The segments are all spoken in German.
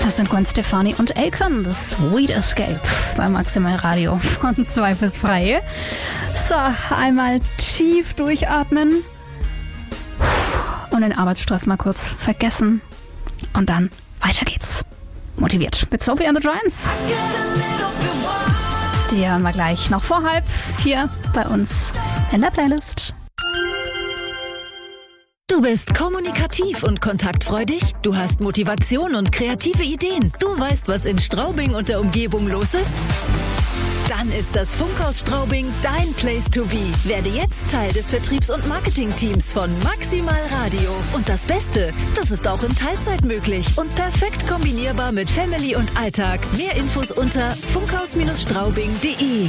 Das sind Gwen Stefani und Akon, The Sweet Escape bei Maximal Radio von 2 bis 3. So, einmal tief durchatmen und den Arbeitsstress mal kurz vergessen und dann weiter geht's. Motiviert mit Sophie and the Giants. Die hören wir gleich noch vor halb hier bei uns in der Playlist. Du bist kommunikativ und kontaktfreudig. Du hast Motivation und kreative Ideen. Du weißt, was in Straubing und der Umgebung los ist? Dann ist das Funkhaus Straubing dein Place to be. Werde jetzt Teil des Vertriebs- und Marketingteams von Maximal Radio. Und das Beste, das ist auch in Teilzeit möglich und perfekt kombinierbar mit Family und Alltag. Mehr Infos unter funkhaus-straubing.de.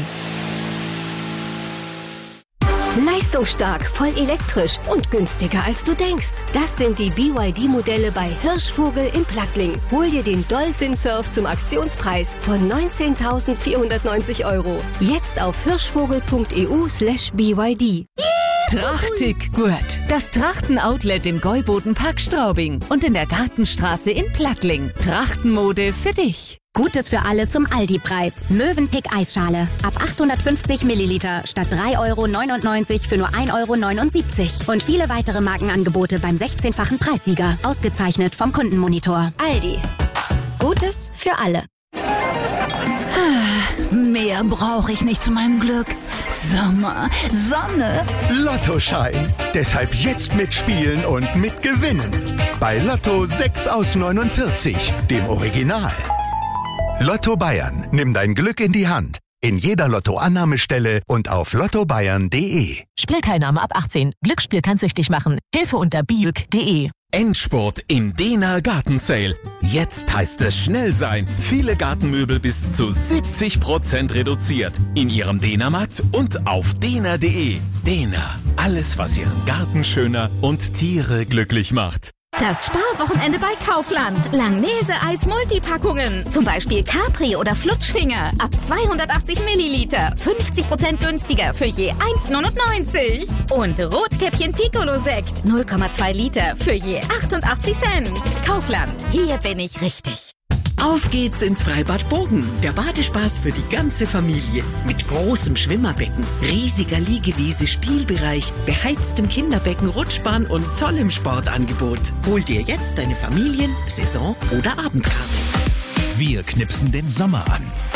Leistungsstark, voll elektrisch und günstiger als du denkst. Das sind die BYD-Modelle bei Hirschvogel in Plattling. Hol dir den Dolphin Surf zum Aktionspreis von 19.490 €. Jetzt auf hirschvogel.eu/BYD. Trachtig gut. Das Trachten-Outlet im Gäuboden-Park Straubing und in der Gartenstraße in Plattling. Trachtenmode für dich. Gutes für alle zum Aldi-Preis. Mövenpick Eisschale. Ab 850 Milliliter statt 3,99 € für nur 1,79 €. Und viele weitere Markenangebote beim 16-fachen Preissieger. Ausgezeichnet vom Kundenmonitor. Aldi. Gutes für alle. Mehr brauche ich nicht zu meinem Glück. Sommer, Sonne. Lottoschein. Deshalb jetzt mitspielen und mitgewinnen. Bei Lotto 6 aus 49, dem Original. Lotto Bayern, nimm dein Glück in die Hand. In jeder Lottoannahmestelle und auf lottobayern.de. Spielteilnahme ab 18. Glücksspiel kann süchtig machen. Hilfe unter biuk.de. Endspurt im Dena Garten Sale. Jetzt heißt es schnell sein. Viele Gartenmöbel bis zu 70% reduziert. In Ihrem Dena-Markt und auf dena.de. Dena. Alles, was Ihren Garten schöner und Tiere glücklich macht. Das Sparwochenende bei Kaufland. Langnese-Eis-Multipackungen. Zum Beispiel Capri oder Flutschfinger. Ab 280 Milliliter. 50% günstiger für je 1,99 €. Und Rotkäppchen Piccolo-Sekt. 0,2 Liter für je 88 Cent. Kaufland. Hier bin ich richtig. Auf geht's ins Freibad Bogen. Der Badespaß für die ganze Familie. Mit großem Schwimmerbecken, riesiger Liegewiese, Spielbereich, beheiztem Kinderbecken, Rutschbahn und tollem Sportangebot. Hol dir jetzt deine Familien-, Saison- oder Abendkarte. Wir knipsen den Sommer an.